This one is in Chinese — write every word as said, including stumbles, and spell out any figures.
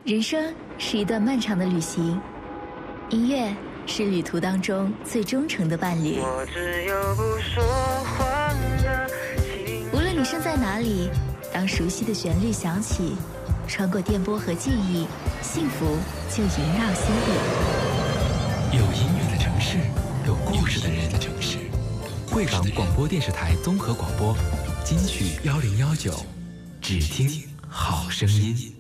人生是一段漫长的旅行，音乐是旅途当中最忠诚的伴侣。 我只有不说话的情。 无论你身在哪里，当熟悉的旋律响起，穿过电波和记忆，幸福就萦绕心底。 有音乐的城市，有故事的人的城市。贵港广播电视台综合广播，金曲幺零幺九，只听好声音。